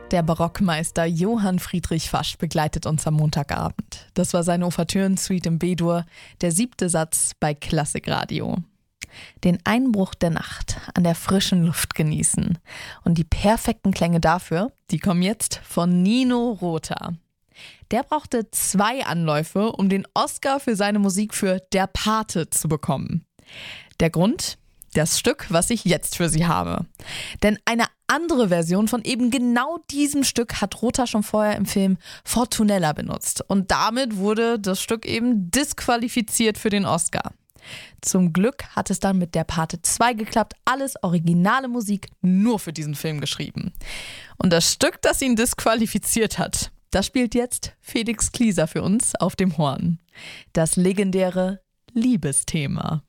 Der Barockmeister Johann Friedrich Fasch begleitet uns am Montagabend. Das war seine Ouvertüren-Suite im B-Dur, der 7. Satz bei Klassikradio. Den Einbruch der Nacht an der frischen Luft genießen. Und die perfekten Klänge dafür, die kommen jetzt von Nino Rota. Der brauchte 2 Anläufe, um den Oscar für seine Musik für Der Pate zu bekommen. Der Grund? Das Stück, was ich jetzt für Sie habe. Denn eine andere Version von eben genau diesem Stück hat Rota schon vorher im Film Fortunella benutzt. Und damit wurde das Stück eben disqualifiziert für den Oscar. Zum Glück hat es dann mit Der Pate 2 geklappt. Alles originale Musik nur für diesen Film geschrieben. Und das Stück, das ihn disqualifiziert hat, das spielt jetzt Felix Klieser für uns auf dem Horn. Das legendäre Liebesthema.